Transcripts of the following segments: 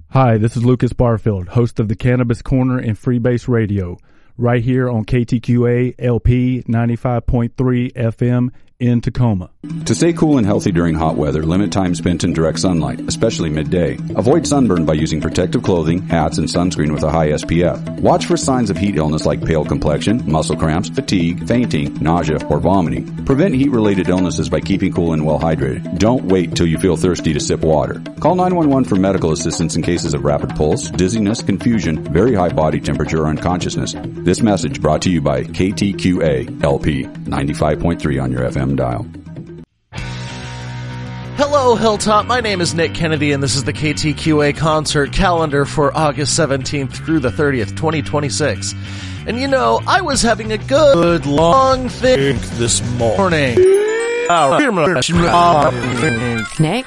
Hi, this is Lucas Barfield, host of the Cannabis Corner and Freebase Radio, right here on KTQA LP 95.3 FM in Tacoma. To stay cool and healthy during hot weather, limit time spent in direct sunlight, especially midday. Avoid sunburn by using protective clothing, hats, and sunscreen with a high SPF. Watch for signs of heat illness like pale complexion, muscle cramps, fatigue, fainting, nausea, or vomiting. Prevent heat-related illnesses by keeping cool and well hydrated. Don't wait till you feel thirsty to sip water. Call 911 for medical assistance in cases of rapid pulse, dizziness, confusion, very high body temperature, or unconsciousness. This message brought to you by KTQA LP 95.3 on your FM dial. Hello, Hilltop. My name is Nick Kennedy, and this is the KTQA concert calendar for August 17th through the 30th, 2026. And you know, I was having a good long think this morning. Nick?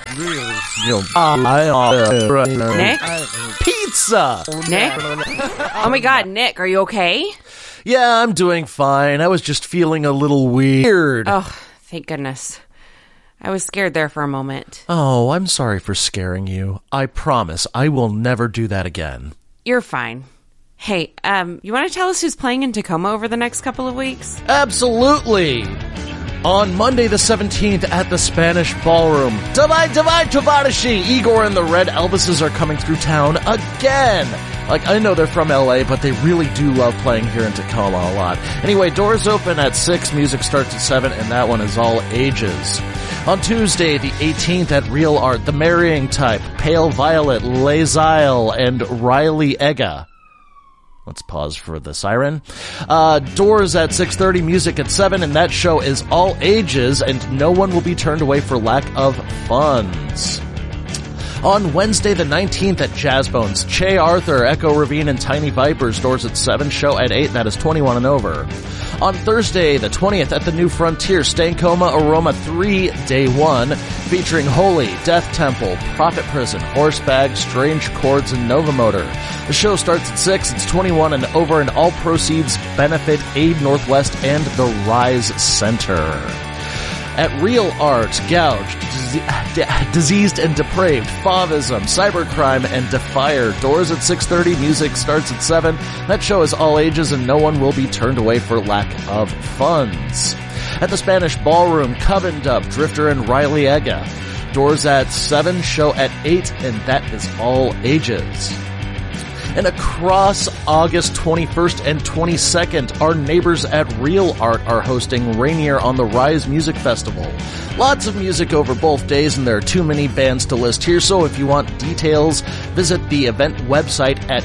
Nick? Pizza! Nick? Oh my god, Nick, are you okay? Yeah, I'm doing fine. I was just feeling a little weird. Oh, thank goodness. I was scared there for a moment. Oh, I'm sorry for scaring you. I promise I will never do that again. You're fine. Hey, you want to tell us who's playing in Tacoma over the next couple of weeks? Absolutely! On Monday the 17th at the Spanish Ballroom, Davai Tavarishi, Igor and the Red Elvises are coming through town again! Like, I know they're from LA, but they really do love playing here in Tacoma a lot. Anyway, doors open at 6, music starts at 7, and that one is all ages. On Tuesday, the 18th at Real Art, The Marrying Type, Pale Violet, Lazile, and Riley Ega. Let's pause for the siren. Doors at 6:30, music at 7, and that show is all ages, and no one will be turned away for lack of funds. On Wednesday the 19th at Jazz Bones, Che Arthur, Echo Ravine, and Tiny Vipers, doors at 7, show at 8, that is 21 and over. On Thursday the 20th at the New Frontier, Stancoma Aroma 3, Day 1, featuring Holy, Death Temple, Prophet Prison, Horsebag, Strange Chords, and Nova Motor. The show starts at 6, it's 21 and over, and all proceeds benefit Aid Northwest and the Rise Center. At Real Art, Gouged, Diseased and Depraved, Fauvism, Cybercrime, and Defier. Doors at 6:30, music starts at 7. That show is all ages and no one will be turned away for lack of funds. At the Spanish Ballroom, Coven Dub, Drifter, and Riley Ega. Doors at 7, show at 8, and that is all ages. And across August 21st and 22nd, our neighbors at Real Art are hosting Rainier on the Rise Music Festival. Lots of music over both days, and there are too many bands to list here, so if you want details, visit the event website at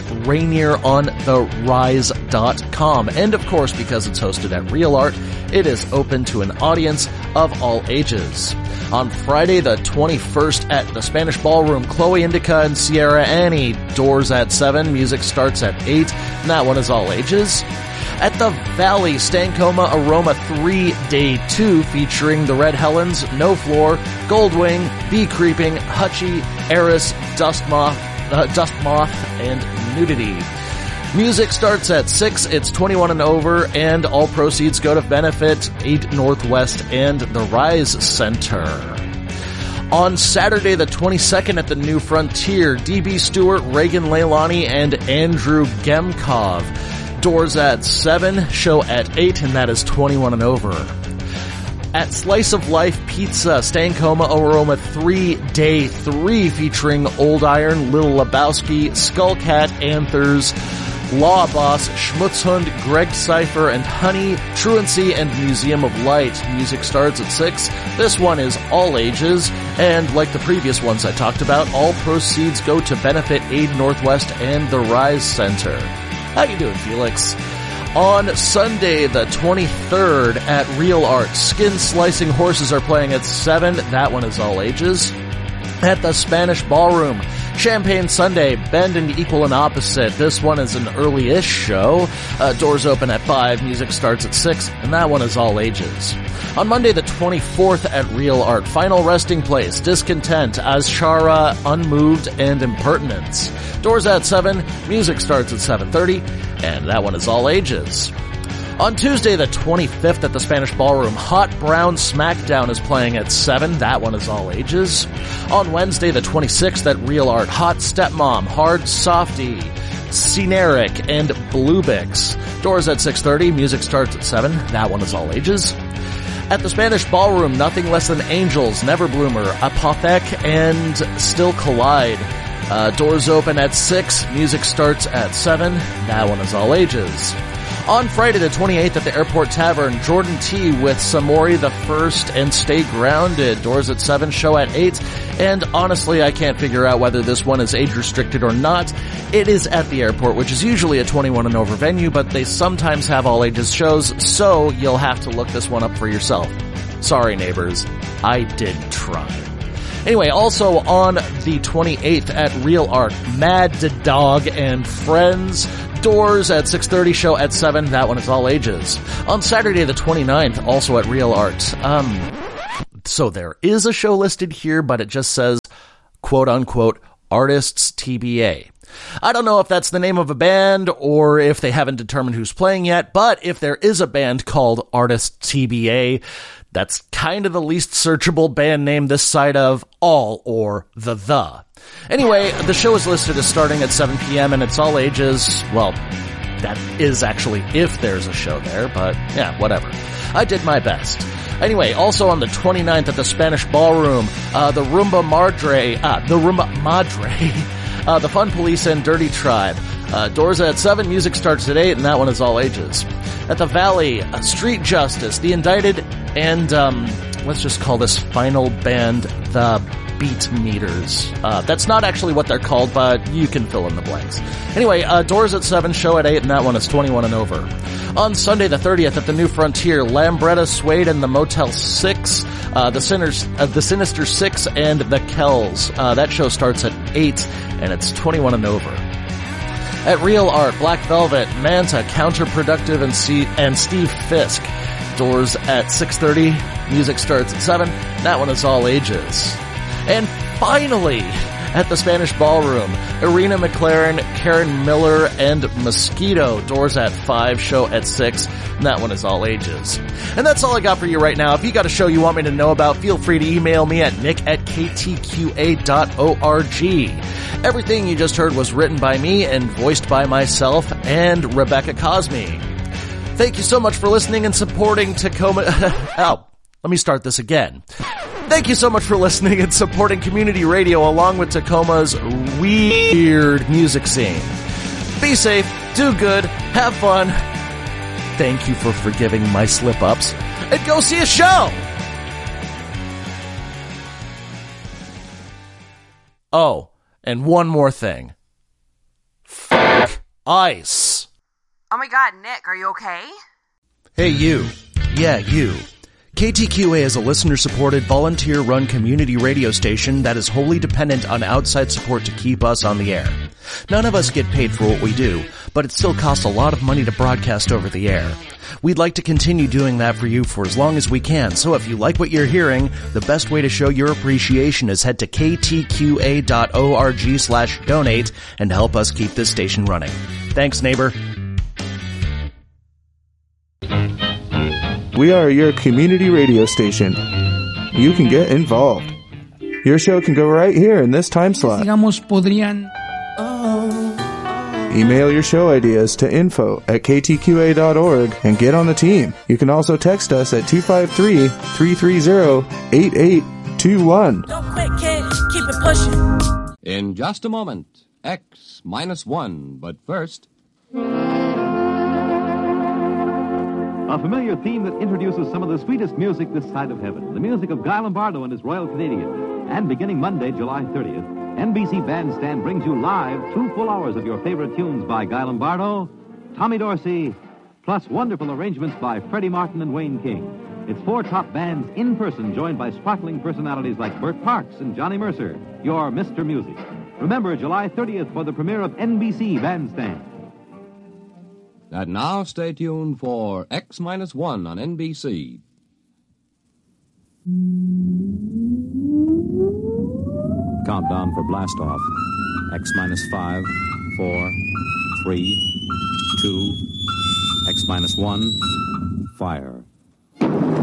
rainierontherise.com. And of course, because it's hosted at Real Art, it is open to an audience of all ages. On Friday the 21st at the Spanish Ballroom, Chloe Indica and Sierra Annie, doors at 7, music starts at 8, and that one is all ages. At the Valley, Stancoma Aroma 3, Day 2, featuring the Red Helens, No Floor, Goldwing, Bee Creeping, Hutchie, Eris, Dust Moth, and Nudity. Music starts at 6, it's 21 and over, and all proceeds go to benefit Aid Northwest and the Rise Center. On Saturday the 22nd at the New Frontier, D.B. Stewart, Reagan Leilani, and Andrew Gemkov. Doors at 7, show at 8, and that is 21 and over. At Slice of Life Pizza, Stancoma Aroma 3, Day 3, featuring Old Iron, Little Lebowski, Skullcat, Anthers, Law Boss, Schmutzhund, Greg Cypher, and Honey, Truancy, and Museum of Light. Music starts at 6. This one is all ages, and like the previous ones I talked about, all proceeds go to benefit Aid Northwest and the Rise Center. How you doing, Felix? On Sunday the 23rd at Real Art, Skin Slicing Horses are playing at 7. That one is all ages. At the Spanish Ballroom, Champagne Sunday, Bend and Equal and Opposite. This one is an early-ish show. Doors open at 5, music starts at 6, and that one is all ages. On Monday the 24th at Real Art, Final Resting Place, Discontent, Azshara, Unmoved, and Impertinence. Doors at 7, music starts at 7:30, and that one is all ages. On Tuesday the 25th at the Spanish Ballroom, Hot Brown Smackdown is playing at 7. That one is all ages. On Wednesday the 26th at Real Art, Hot Stepmom, Hard Softy, Sceneric, and Bluebix. Doors at 6:30. Music starts at 7. That one is all ages. At the Spanish Ballroom, Nothing Less Than Angels, Neverbloomer, Apothec, and Still Collide. Doors open at 6. Music starts at 7. That one is all ages. On Friday the 28th at the Airport Tavern, Jordan T with Samori the First and Stay Grounded. Doors at 7, show at 8. And honestly, I can't figure out whether this one is age restricted or not. It is at the airport, which is usually a 21 and over venue, but they sometimes have all ages shows, so you'll have to look this one up for yourself. Sorry, neighbors. I did try. Anyway, also on the 28th at Real Art, Mad Dog and Friends. Doors at 6:30, show at 7. That one is all ages. On Saturday the 29th, also at Real Art. So there is a show listed here, but it just says, quote unquote, Artists TBA. I don't know if that's the name of a band or if they haven't determined who's playing yet, but if there is a band called Artists TBA, that's kind of the least searchable band name this side of all or the. Anyway, the show is listed as starting at 7 p.m. and it's all ages. Well, that is actually if there's a show there, but yeah, whatever. I did my best. Anyway, also on the 29th at the Spanish Ballroom, the Rumba Madre, the Fun Police and Dirty Tribe. Doors at 7, music starts at 8, and that one is all ages. At the Valley, Street Justice, The Indicted, and, let's just call this final band the Beat Meters. That's not actually what they're called, but you can fill in the blanks. Anyway, doors at 7, show at 8, and that one is 21 and over. On Sunday the 30th at the New Frontier, Lambretta, Suede, and the Motel 6, the Sinister Six, and the Kells. That show starts at 8, and it's 21 and over. At Real Art, Black Velvet, Manta, Counterproductive, and Steve Fisk. Doors at 6:30, music starts at 7. That one is all ages. And finally, at the Spanish Ballroom, Irina McLaren, Karen Miller, and Mosquito. Doors at 5, show at 6, and that one is all ages. And that's all I got for you right now. If you got a show you want me to know about, feel free to email me at nick@ktqa.org. Everything you just heard was written by me and voiced by myself and Rebecca Cosme. Thank you so much for listening and supporting Tacoma... let me start this again. Thank you so much for listening and supporting community radio along with Tacoma's weird music scene. Be safe, do good, have fun. Thank you for forgiving my slip-ups, and go see a show! Oh, and one more thing. Fuck ice. Oh my god, Nick, are you okay? Hey, you. Yeah, you. KTQA is a listener-supported, volunteer-run community radio station that is wholly dependent on outside support to keep us on the air. None of us get paid for what we do, but it still costs a lot of money to broadcast over the air. We'd like to continue doing that for you for as long as we can, so if you like what you're hearing, the best way to show your appreciation is head to ktqa.org/donate and help us keep this station running. Thanks, neighbor. We are your community radio station. You can get involved. Your show can go right here in this time slot. Email your show ideas to info@ktqa.org and get on the team. You can also text us at 253-330-8821. Don't quit, kid. Keep it pushing. In just a moment, X-1, but first... A familiar theme that introduces some of the sweetest music this side of heaven. The music of Guy Lombardo and his Royal Canadian. And beginning Monday, July 30th, NBC Bandstand brings you live 2 full hours of your favorite tunes by Guy Lombardo, Tommy Dorsey, plus wonderful arrangements by Freddie Martin and Wayne King. It's 4 top bands in person, joined by sparkling personalities like Burt Parks and Johnny Mercer, your Mr. Music. Remember, July 30th for the premiere of NBC Bandstand. And now stay tuned for X-1 on NBC. Countdown for blast-off. X-5, 4, 3, 2... X-1, fire.